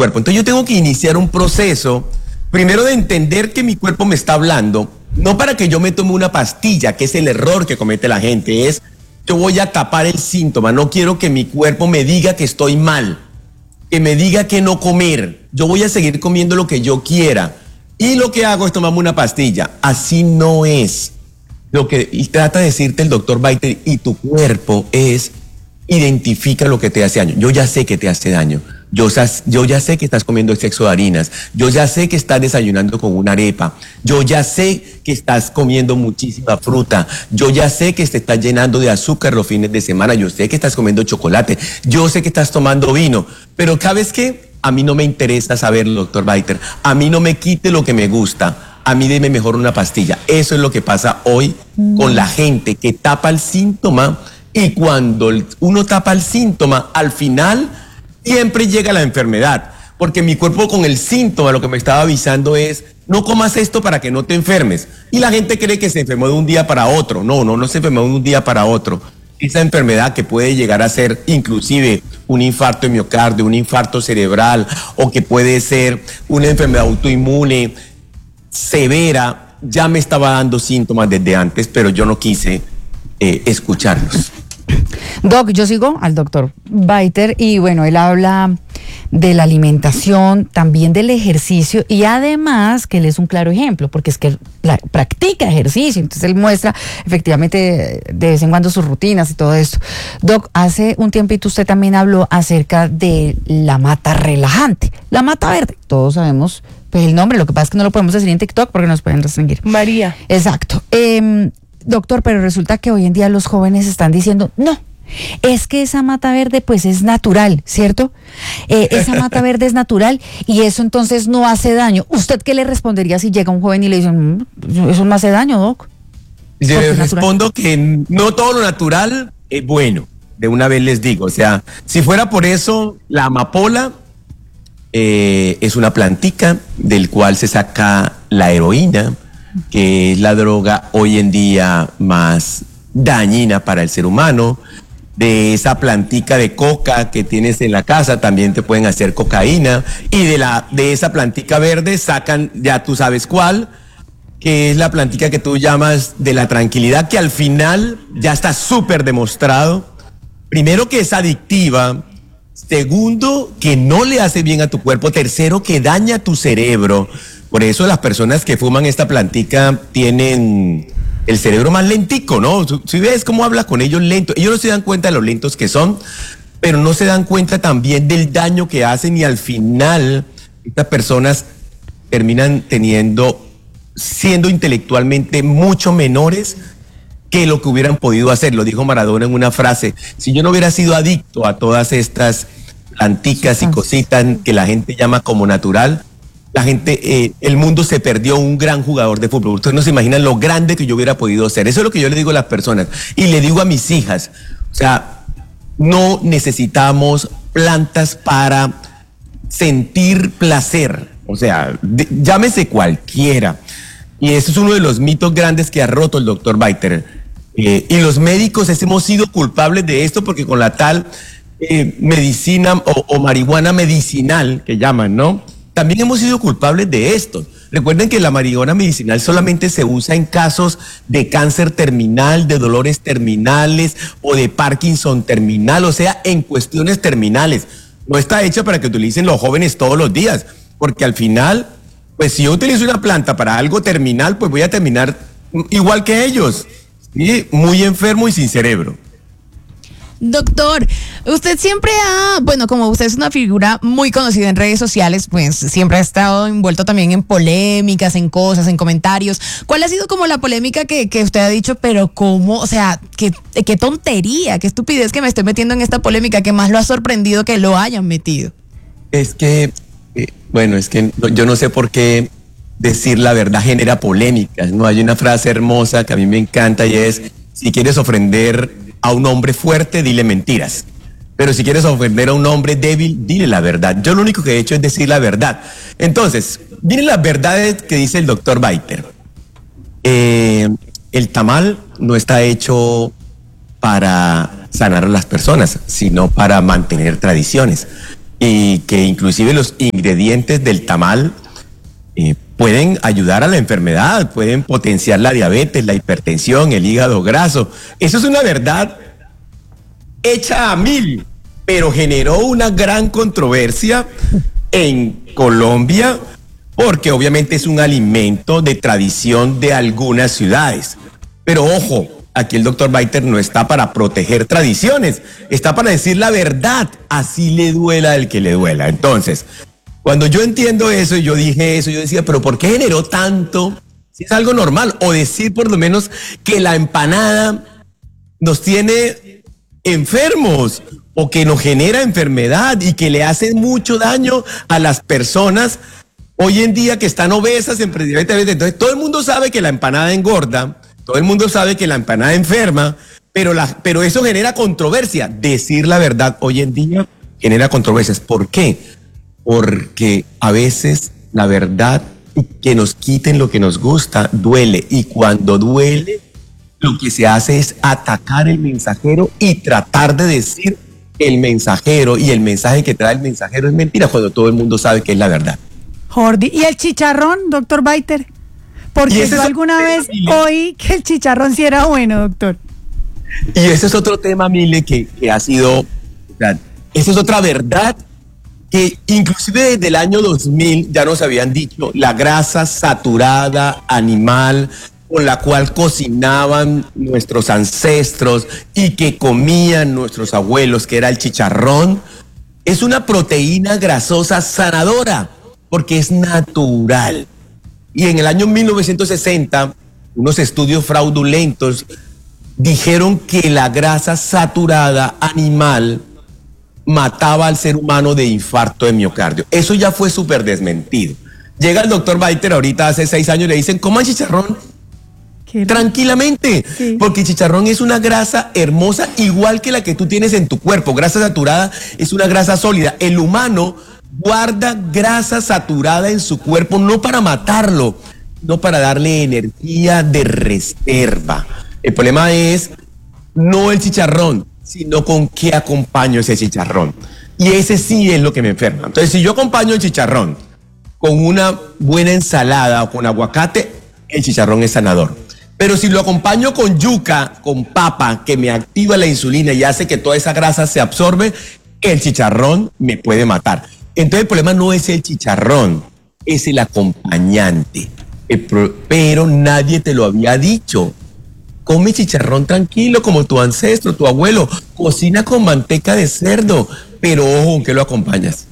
cuerpo. Entonces yo tengo que iniciar un proceso, primero de entender que mi cuerpo me está hablando, no para que yo me tome una pastilla, que es el error que comete la gente, es yo voy a tapar el síntoma, no quiero que mi cuerpo me diga que estoy mal, que me diga que no comer, yo voy a seguir comiendo lo que yo quiera y lo que hago es tomarme una pastilla. Así no es. Lo que trata de decirte el doctor Biter y tu cuerpo es identifica lo que te hace daño. Yo ya sé que te hace daño. Yo ya sé que estás comiendo exceso de harinas. Yo ya sé que estás desayunando con una arepa. Yo ya sé que estás comiendo muchísima fruta. Yo ya sé que te estás llenando de azúcar los fines de semana. Yo sé que estás comiendo chocolate. Yo sé que estás tomando vino. Pero ¿sabes qué? A mí no me interesa saberlo, doctor Biter. A mí no me quite lo que me gusta. A mí deme mejor una pastilla. Eso es lo que pasa hoy con la gente que tapa el síntoma, y cuando uno tapa el síntoma, al final siempre llega la enfermedad, porque mi cuerpo con el síntoma lo que me estaba avisando es no comas esto para que no te enfermes, y la gente cree que se enfermó de un día para otro. No se enfermó de un día para otro. Esa enfermedad que puede llegar a ser inclusive un infarto de miocardio, un infarto cerebral, o que puede ser una enfermedad autoinmune severa, ya me estaba dando síntomas desde antes, pero yo no quise escucharlos. Doc, yo sigo al doctor Biter y bueno, él habla de la alimentación, también del ejercicio y además que él es un claro ejemplo, porque es que practica ejercicio, entonces él muestra efectivamente de vez en cuando sus rutinas y todo esto. Doc, hace un tiempito usted también habló acerca de la mata relajante, la mata verde, todos sabemos pues el nombre, lo que pasa es que no lo podemos decir en TikTok porque nos pueden restringir. María. Exacto. Doctor, pero resulta que hoy en día los jóvenes están diciendo, no, es que esa mata verde pues es natural, ¿cierto? Esa mata verde es natural y eso entonces no hace daño. ¿Usted qué le respondería si llega un joven y le dice, eso no hace daño, Doc? Yo le respondo que no todo lo natural es bueno. De una vez les digo, o sea, si fuera por eso, la amapola es una plantica del cual se saca la heroína, que es la droga hoy en día más dañina para el ser humano. De esa plantica de coca que tienes en la casa también te pueden hacer cocaína, y de esa plantica verde sacan, ya tú sabes cuál, que es la plantica que tú llamas de la tranquilidad, que al final ya está súper demostrado, primero que es adictiva, segundo que no le hace bien a tu cuerpo, tercero que daña tu cerebro. Por eso las personas que fuman esta plantica tienen el cerebro más lentico, ¿no? Si ves cómo hablas con ellos lento, ellos no se dan cuenta de lo lentos que son, pero no se dan cuenta también del daño que hacen, y al final estas personas terminan siendo intelectualmente mucho menores que lo que hubieran podido hacer. Lo dijo Maradona en una frase: si yo no hubiera sido adicto a todas estas planticas y cositas que la gente llama como natural, la gente, el mundo se perdió un gran jugador de fútbol. Ustedes no se imaginan lo grande que yo hubiera podido ser. Eso es lo que yo le digo a las personas y le digo a mis hijas. O sea, no necesitamos plantas para sentir placer. O sea, llámese cualquiera. Y eso es uno de los mitos grandes que ha roto el doctor Biter. Y los médicos hemos sido culpables de esto, porque con la tal medicina o marihuana medicinal que llaman, ¿no? También hemos sido culpables de esto. Recuerden que la marihuana medicinal solamente se usa en casos de cáncer terminal, de dolores terminales o de Parkinson terminal, o sea, en cuestiones terminales. No está hecha para que utilicen los jóvenes todos los días, porque al final, pues si yo utilizo una planta para algo terminal, pues voy a terminar igual que ellos, ¿sí? Muy enfermo y sin cerebro. Doctor, usted siempre bueno, como usted es una figura muy conocida en redes sociales, pues siempre ha estado envuelto también en polémicas, en cosas, en comentarios. ¿Cuál ha sido como la polémica que usted ha dicho, pero cómo, o sea, qué tontería, qué estupidez que me estoy metiendo en esta polémica, que más lo ha sorprendido que lo hayan metido? Es que, bueno, es que yo no sé por qué decir la verdad genera polémicas, ¿no? Hay una frase hermosa que a mí me encanta y es: si quieres ofender a un hombre fuerte, dile mentiras. Pero si quieres ofender a un hombre débil, dile la verdad. Yo lo único que he hecho es decir la verdad. Entonces, miren las verdades que dice el doctor Biter. El tamal no está hecho para sanar a las personas, sino para mantener tradiciones. y que inclusive los ingredientes del tamal pueden ayudar a la enfermedad, pueden potenciar la diabetes, la hipertensión, el hígado graso. Eso es una verdad hecha a mil, pero generó una gran controversia en Colombia porque obviamente es un alimento de tradición de algunas ciudades. Pero ojo, aquí el doctor Baiter no está para proteger tradiciones, está para decir la verdad, así le duela al que le duela. Entonces, cuando yo entiendo eso y yo dije eso, yo decía, pero ¿por qué generó tanto? Si es algo normal, o decir por lo menos que la empanada nos tiene enfermos o que nos genera enfermedad y que le hace mucho daño a las personas hoy en día que están obesas en prediabetes. Entonces todo el mundo sabe que la empanada engorda, todo el mundo sabe que la empanada enferma, pero eso genera controversia. Decir la verdad hoy en día genera controversias. ¿Por qué? Porque a veces la verdad, que nos quiten lo que nos gusta, duele. Y cuando duele, lo que se hace es atacar el mensajero y tratar de decir que el mensajero y el mensaje que trae el mensajero es mentira, cuando todo el mundo sabe que es la verdad. Jordi, ¿y el chicharrón, doctor Baiter? Porque yo alguna vez oí que el chicharrón sí era bueno, doctor. Y ese es otro tema, Mile, que ha sido, o sea, esa es otra verdad que inclusive desde el año 2000 ya nos habían dicho, la grasa saturada animal con la cual cocinaban nuestros ancestros y que comían nuestros abuelos, que era el chicharrón, es una proteína grasosa sanadora, porque es natural. Y en el año 1960, unos estudios fraudulentos dijeron que la grasa saturada animal mataba al ser humano de infarto de miocardio. Eso ya fue súper desmentido. Llega el doctor Baiter ahorita hace 6 años y le dicen, coman chicharrón tranquilamente, sí, porque el chicharrón es una grasa hermosa, igual que la que tú tienes en tu cuerpo. Grasa saturada es una grasa sólida. El humano guarda grasa saturada en su cuerpo no para matarlo, no para darle energía de reserva. El problema es no el chicharrón, sino con qué acompaño ese chicharrón. Y ese sí es lo que me enferma. Entonces, si yo acompaño el chicharrón con una buena ensalada o con aguacate, el chicharrón es sanador. Pero si lo acompaño con yuca, con papa, que me activa la insulina y hace que toda esa grasa se absorbe, el chicharrón me puede matar. Entonces el problema no es el chicharrón, es el acompañante. Pero nadie te lo había dicho. Come chicharrón tranquilo como tu ancestro, tu abuelo. Cocina con manteca de cerdo, pero ojo, ¿con qué lo acompañas?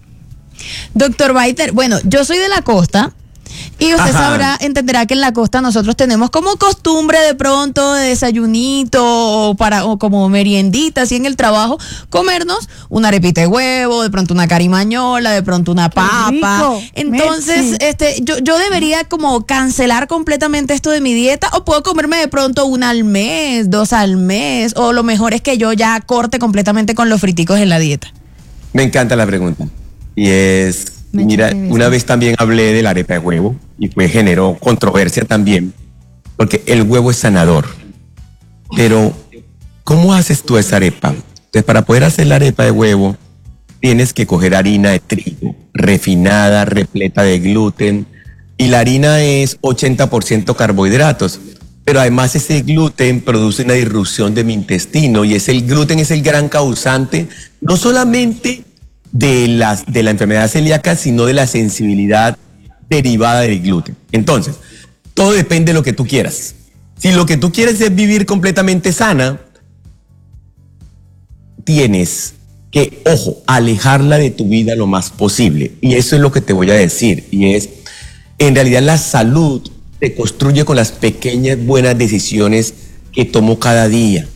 Doctor Baiter, bueno, yo soy de la costa. Y usted entenderá que en la costa nosotros tenemos como costumbre de pronto de desayunito o como meriendita así en el trabajo, comernos una arepita de huevo, de pronto una carimañola, de pronto una papa. Entonces, yo debería como cancelar completamente esto de mi dieta, o puedo comerme de pronto 1 al mes, 2 al mes, o lo mejor es que yo ya corte completamente con los friticos en la dieta. Me encanta la pregunta. Y es... Mira, una vez también hablé de la arepa de huevo y pues generó controversia también, porque el huevo es sanador. Pero, ¿cómo haces tú esa arepa? Entonces, para poder hacer la arepa de huevo, tienes que coger harina de trigo, refinada, repleta de gluten, y la harina es 80% carbohidratos. Pero además ese gluten produce una disrupción de mi intestino, y el gluten es el gran causante, no solamente de la enfermedad celíaca, sino de la sensibilidad derivada del gluten. Entonces, todo depende de lo que tú quieras. Si lo que tú quieres es vivir completamente sana, tienes que, ojo, alejarla de tu vida lo más posible. Y eso es lo que te voy a decir. Y es, en realidad la salud se construye con las pequeñas buenas decisiones que tomo cada día.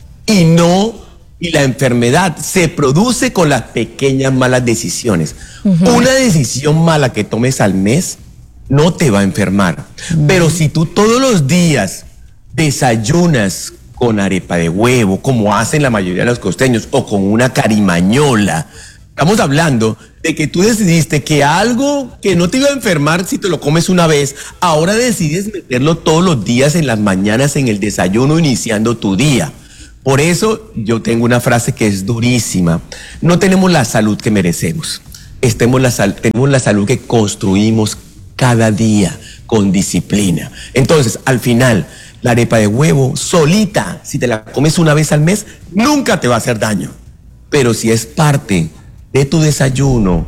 Y la enfermedad se produce con las pequeñas malas decisiones. Una decisión mala que tomes al mes no te va a enfermar. Pero si tú todos los días desayunas con arepa de huevo, como hacen la mayoría de los costeños, o con una carimañola, estamos hablando de que tú decidiste que algo que no te iba a enfermar si te lo comes una vez, ahora decides meterlo todos los días en las mañanas en el desayuno iniciando tu día. Por eso yo tengo una frase que es durísima. No tenemos la salud que merecemos. Tenemos la salud que construimos cada día con disciplina. Entonces, al final, la arepa de huevo solita, si te la comes una vez al mes, nunca te va a hacer daño. Pero si es parte de tu desayuno,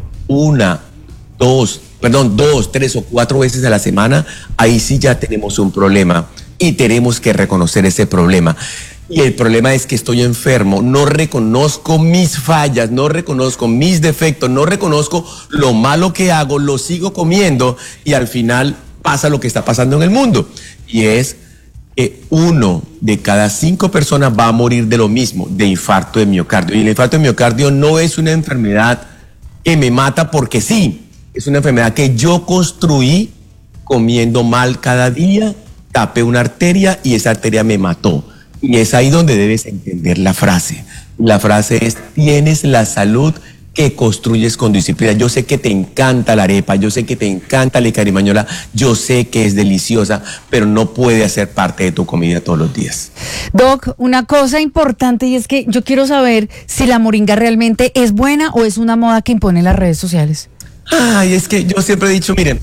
dos, 3 o 4 veces a la semana, ahí sí ya tenemos un problema y tenemos que reconocer ese problema. Y el problema es que estoy enfermo, no reconozco mis fallas, no reconozco mis defectos, no reconozco lo malo que hago, lo sigo comiendo y al final pasa lo que está pasando en el mundo. Y es que 1 de cada 5 personas va a morir de lo mismo, de infarto de miocardio. Y el infarto de miocardio no es una enfermedad que me mata porque sí, es una enfermedad que yo construí comiendo mal cada día, tapé una arteria y esa arteria me mató. Y es ahí donde debes entender la frase. La frase es, tienes la salud que construyes con disciplina. Yo sé que te encanta la arepa, yo sé que te encanta la carimañola, yo sé que es deliciosa, pero no puede hacer parte de tu comida todos los días. Doc, una cosa importante y es que yo quiero saber si la moringa realmente es buena o es una moda que imponen las redes sociales. Ay, es que yo siempre he dicho, miren,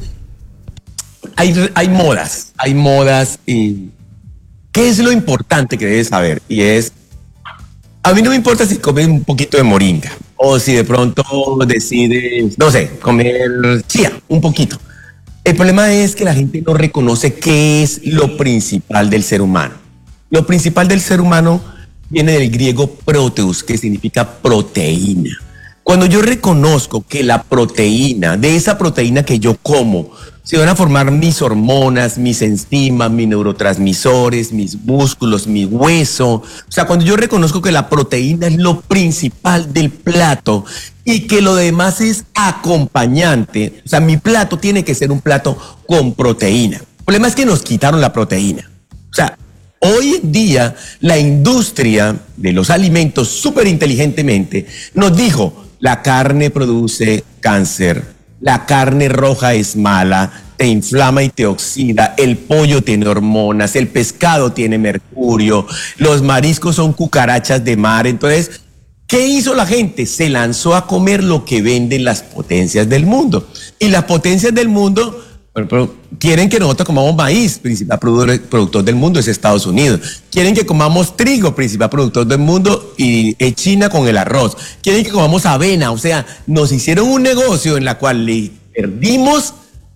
hay modas y ¿qué es lo importante que debes saber? Y es, a mí no me importa si comes un poquito de moringa o si de pronto decides, no sé, comer chía, un poquito. El problema es que la gente no reconoce qué es lo principal del ser humano. Lo principal del ser humano viene del griego proteus, que significa proteína. Cuando yo reconozco que la proteína, de esa proteína que yo como, se van a formar mis hormonas, mis enzimas, mis neurotransmisores, mis músculos, mi hueso. O sea, cuando yo reconozco que la proteína es lo principal del plato y que lo demás es acompañante, o sea, mi plato tiene que ser un plato con proteína. El problema es que nos quitaron la proteína. O sea, hoy en día la industria de los alimentos súper inteligentemente nos dijo, la carne produce cáncer, la carne roja es mala, te inflama y te oxida, el pollo tiene hormonas, el pescado tiene mercurio, los mariscos son cucarachas de mar. Entonces, ¿qué hizo la gente? Se lanzó a comer lo que venden las potencias del mundo. Y las potencias del mundo, pero quieren que nosotros comamos maíz, principal productor del mundo es Estados Unidos. Quieren que comamos trigo, principal productor del mundo, y es China con el arroz. Quieren que comamos avena, o sea, nos hicieron un negocio en la cual le perdimos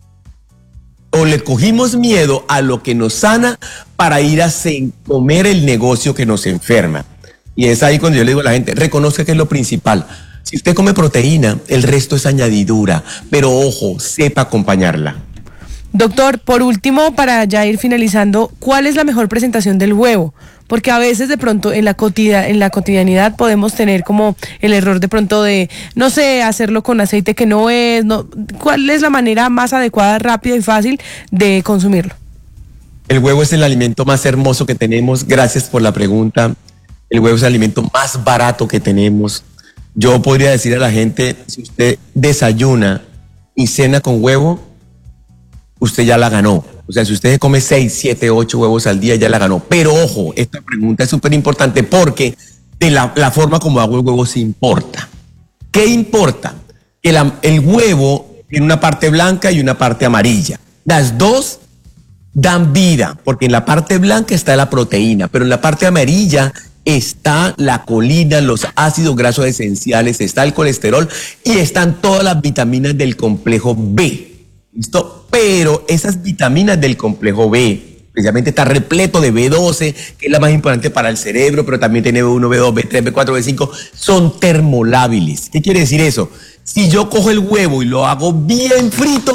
o le cogimos miedo a lo que nos sana para ir a comer el negocio que nos enferma. Y es ahí cuando yo le digo a la gente, reconozca que es lo principal. Si usted come proteína, el resto es añadidura, pero ojo, sepa acompañarla. Doctor, por último, para ya ir finalizando, ¿cuál es la mejor presentación del huevo? Porque a veces de pronto en la cotidianidad podemos tener como el error de pronto de, no sé, hacerlo con aceite que no es. No, ¿cuál es la manera más adecuada, rápida y fácil de consumirlo? El huevo es el alimento más hermoso que tenemos. Gracias por la pregunta. El huevo es el alimento más barato que tenemos. Yo podría decir a la gente, si usted desayuna y cena con huevo, usted ya la ganó. O sea, si usted come 6, 7, 8 huevos al día, ya la ganó. Pero ojo, esta pregunta es súper importante porque de la forma como hago el huevo sí importa. ¿Qué importa? Que el huevo tiene una parte blanca y una parte amarilla. Las dos dan vida, porque en la parte blanca está la proteína, pero en la parte amarilla está la colina, los ácidos grasos esenciales, está el colesterol y están todas las vitaminas del complejo B. ¿Listo? Pero esas vitaminas del complejo B, precisamente está repleto de B12, que es la más importante para el cerebro, pero también tiene B1, B2, B3, B4, B5, son termolábiles. ¿Qué quiere decir eso? Si yo cojo el huevo y lo hago bien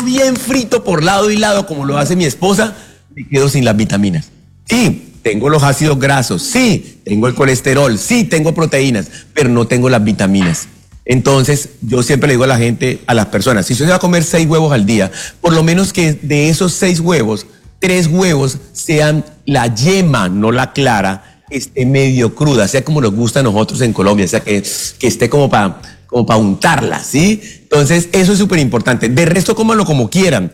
frito por lado y lado, como lo hace mi esposa, me quedo sin las vitaminas. Sí, tengo los ácidos grasos, sí, tengo el colesterol, sí, tengo proteínas, pero no tengo las vitaminas. Entonces, yo siempre le digo a la gente, a las personas, si usted va a comer 6 huevos al día, por lo menos que de esos 6 huevos, 3 huevos sean la yema, no la clara, esté medio cruda, sea como nos gusta a nosotros en Colombia, o sea que esté como para untarla, ¿sí? Entonces, eso es súper importante. De resto, cómanlo como quieran.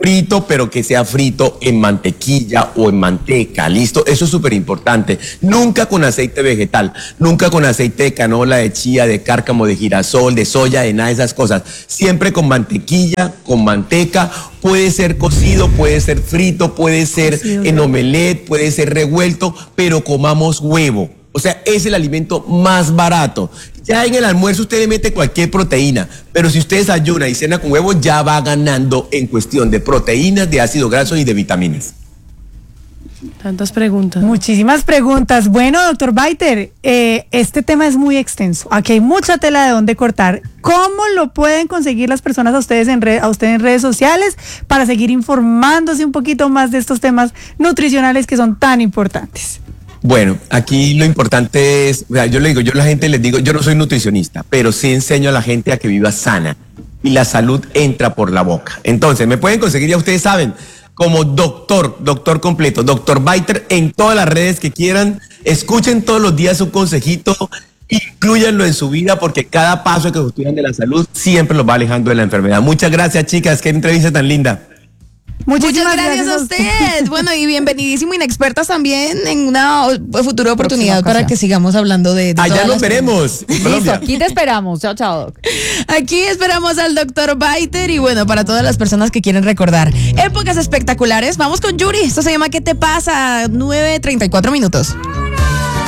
frito, pero que sea frito en mantequilla o en manteca, ¿listo? Eso es súper importante. Nunca con aceite vegetal, nunca con aceite de canola, de chía, de cárcamo, de girasol, de soya, de nada de esas cosas. Siempre con mantequilla, con manteca. Puede ser cocido, puede ser frito, puede ser en omelette, puede ser revuelto, pero comamos huevo. O sea, es el alimento más barato. Ya en el almuerzo usted le mete cualquier proteína, pero si usted desayuna y cena con huevo, ya va ganando en cuestión de proteínas, de ácidos grasos y de vitaminas. Tantas preguntas. Muchísimas preguntas. Bueno, doctor Baiter, este tema es muy extenso. Aquí hay mucha tela de dónde cortar. ¿Cómo lo pueden conseguir las personas a usted en redes sociales para seguir informándose un poquito más de estos temas nutricionales que son tan importantes? Bueno, aquí lo importante es, o sea, yo a la gente les digo, yo no soy nutricionista, pero sí enseño a la gente a que viva sana y la salud entra por la boca. Entonces, me pueden conseguir, ya ustedes saben, como doctor completo, Dr. Baiter en todas las redes que quieran. Escuchen todos los días un consejito, inclúyanlo en su vida porque cada paso que estudian de la salud siempre los va alejando de la enfermedad. Muchas gracias, chicas, qué entrevista tan linda. Muchas gracias a usted. Bueno, y bienvenidísimo, Inexpertas, también en una futura oportunidad para que sigamos hablando de allá nos veremos. Listo, aquí te esperamos. Chao, chao, doc. Aquí esperamos al doctor Baiter y bueno, para todas las personas que quieren recordar épocas espectaculares, vamos con Yuri. Esto se llama ¿Qué te pasa? 9:34 minutos.